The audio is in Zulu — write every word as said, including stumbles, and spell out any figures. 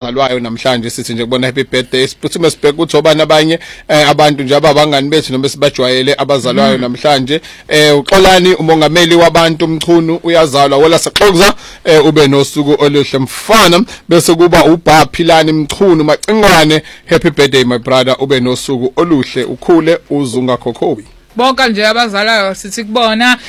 abazalwayo namhlanje sithi nje kubona happy birthday. Siphuthume sibheke ukuthi obani abanye abantu nje abangani bethu noma sibajwayele abazalwayo namhlanje. Eh uXolani umongameli wabantu Mchunu uyazalwa wala saxokuza ube nosuku oluhle mfana bese kuba uBhaphilani Mchunu Macingwane. Happy birthday my brother, ube nosuku oluhle ukhule uzunga khokhobi. Bonke nje abazalayo sithi kubona